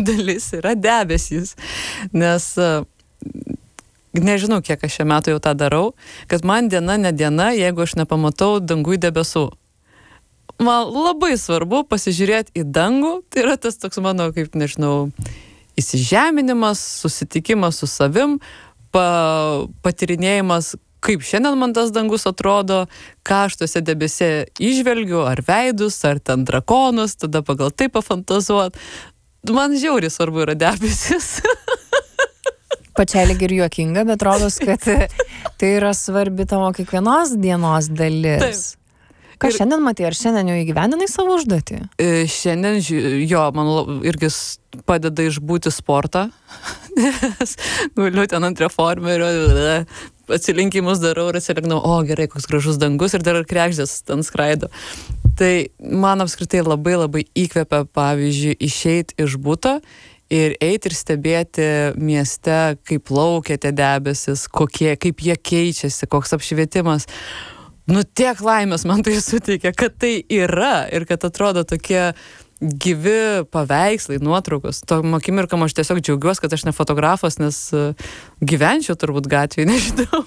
dalis yra debesys. Nes nežinau, kiek aš šią metų jau tą darau, kad man diena ne diena, jeigu aš nepamatau dangui debesų. Man labai svarbu pasižiūrėti į dangų, tai yra tas toks mano, kaip nežinau, įsižeminimas, susitikimas su savim, patirinėjimas, kaip šiandien man tas dangus atrodo, ką aš tuose debese įžvelgiu, ar veidus, ar ten drakonus, tada pagal tai pafantazuot. Man žiauriai svarbu yra debesis. Pačiai lyg ir juokinga, bet rodos, kad tai yra svarbi tavo kiekvienos dienos dalis. Taip. Ką šiandien matai, ar šiandien jau įgyvendinai savo užduotį? Šiandien, jo, man irgi padeda išbūti sportą, nes guliu ten ant reformerio, atsilinkimus darau ir atsilinkau, o gerai, koks gražus dangus ir dar kregždės ten skraido. Tai man apskritai labai labai įkvepia, pavyzdžiui, išeiti iš buto ir eiti ir stebėti mieste, kaip plaukia tie debesis, kaip jie keičiasi, koks apšvietimas. Nu, tiek laimės man tai suteikia, kad tai yra ir kad atrodo tokie gyvi paveikslai, nuotraukos. Tom akimirkom aš tiesiog džiaugiuosi, kad aš ne fotografas, nes gyvenčiau turbūt gatvėje, nežinau.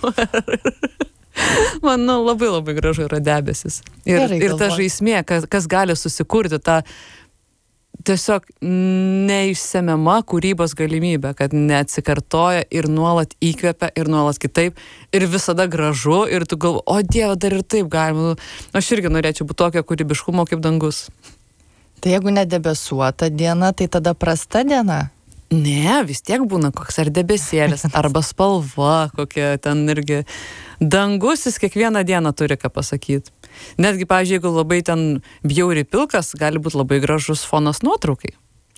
Man labai labai gražu yra debesis. Ir ta žaismė, kas gali susikurti tą tiesiog neišsemiama kūrybos galimybė, kad neatsikartoja ir nuolat įkvepia ir nuolat kitaip ir visada gražu ir tu galvo, o Dieve, dar ir taip galima. Aš irgi norėčiau būti tokio kūrybiškumo kaip dangus. Tai jeigu nedebesuota diena, tai tada prasta diena? Ne, vis tiek būna koks ar debesėlis, arba spalva kokia ten irgi. Dangus jis kiekvieną dieną turi ką pasakyti. Netgi, pavyzdžiui, jeigu labai ten bjauri pilkas, gali būti labai gražus fonas nuotraukai.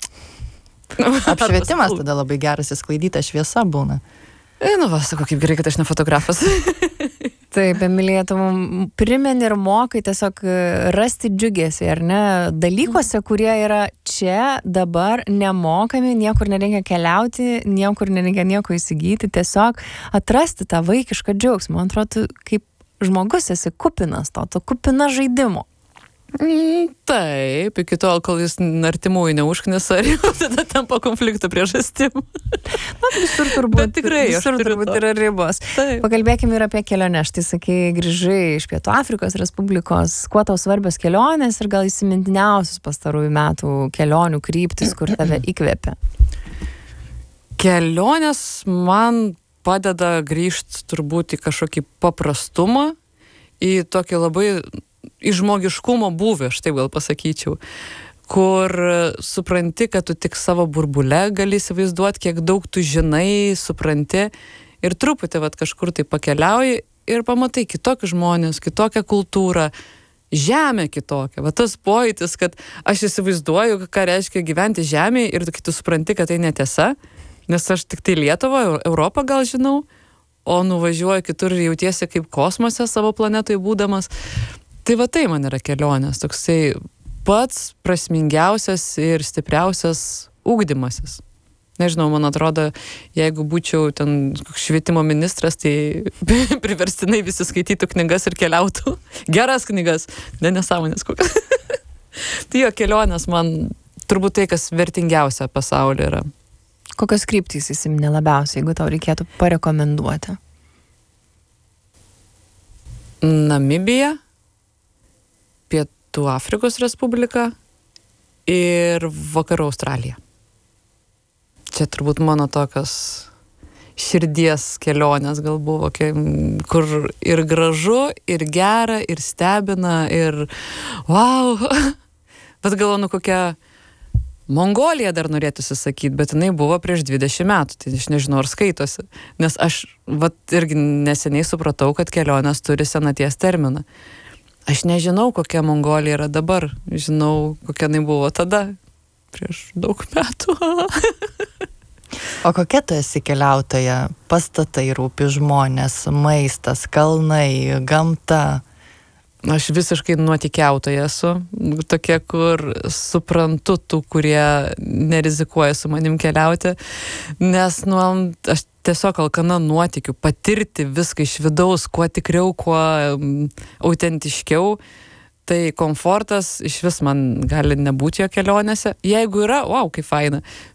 Apšvietimas tada labai geras, įsklaidyta šviesa būna. Nu va, sakau, kaip gerai, kad aš ne fotografas. Taip, Emilija, tu primeni ir mokai tiesiog rasti džiugesį, ar ne? Dalykuose, kurie yra čia, dabar, nemokami, niekur nereikia keliauti, niekur nereikia nieko įsigyti, tiesiog atrasti tą vaikišką džiaugsmą. Man atrodo, kaip žmogus esi kupinas to kupina žaidimo. Taip, iki tol, kol jis artimųjų neužknisa, ir jau tada tampa konflikto priežastim. Na, visur turbūt, bet tikrai, visur turbūt yra ribos. Taip. Pakalbėkime ir apie keliones. Štai sakai, grįžai iš Pietų Afrikos Respublikos. Kuo tau svarbios kelionės ir gal įsimintiniausius pastarųjų metų kelionių kryptis, kur tave įkvėpia? Kelionės man padeda grįžti turbūt į kažkokį paprastumą, į tokį labai į žmogiškumo būvį, aš taip gal pasakyčiau, kur supranti, kad tu tik savo burbule gali įsivaizduoti, kiek daug tu žinai, supranti ir truputį kažkur tai pakeliauji ir pamatai kitokius žmonės, kitokią kultūrą, žemę kitokią. Tas pojūtis, kad aš įsivaizduoju, ką reiškia gyventi žemėje ir kai tu supranti, kad tai netiesa, nes aš tik tai Lietuvą, Europą gal žinau, o nuvažiuoju kitur ir jautiesi kaip kosmose savo planetoje būdamas. Tai tai man yra kelionės, toksai pats prasmingiausias ir stipriausias ugdymasis. Nežinau, man atrodo, jeigu būčiau ten švietimo ministras, tai priverstinai visi skaitytų knygas ir keliautų. Geras knygas, nesąmonės kokias. Tai jo kelionės man turbūt tai, kas vertingiausia pasaulyje yra. Kokios kryptys įsiminė labiausiai, jeigu tau reikėtų parekomenduoti? Namibija, Pietų Afrikos Respublika ir Vakarų Australija. Čia turbūt mano tokios širdies kelionės gal buvo, kur ir gražu, ir gera, ir stebina, ir wow. Bet galvoju, kokia Mongolija dar norėtųsi sakyti, bet jinai buvo prieš 20 metų, tai aš nežinau, ar skaitosi. Nes aš irgi neseniai supratau, kad kelionės turi senaties terminą. Aš nežinau, kokia Mongolija yra dabar. Žinau, kokia jinai buvo tada, prieš daug metų. O kokia tu esi keliautoja? Pastatai rūpi, žmonės, maistas, kalnai, gamta? Aš visiškai nuotykiautoja esu. Tokia, kur suprantu tų, kurie nerizikuoja su manim keliauti. Nes aš tiesiog alkana nuotykių, patirti viską iš vidaus, kuo tikriau, kuo autentiškiau. Tai komfortas iš vis man gali nebūti jo kelionėse. Jeigu yra, wow, kaip faina.